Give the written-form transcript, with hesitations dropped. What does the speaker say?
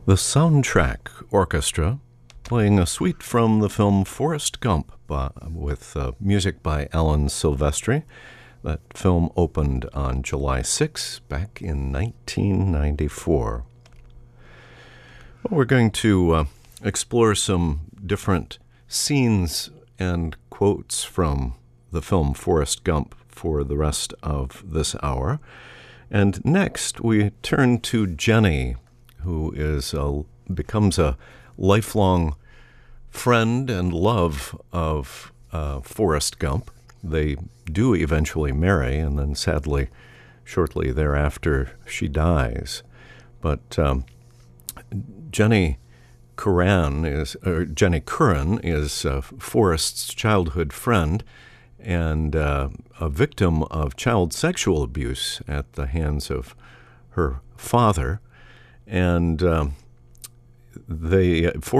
The Soundtrack Orchestra playing a suite from the film Forrest Gump with music by Alan Silvestri. That film opened on July 6 back in 1994. Well, we're going to explore some different scenes and quotes from the film Forrest Gump for the rest of this hour. And next, we turn to Jenny, who becomes a lifelong friend and love of Forrest Gump. They do eventually marry, and then sadly, shortly thereafter, she dies. But Jenny Curran is Forrest's childhood friend and a victim of child sexual abuse at the hands of her father. And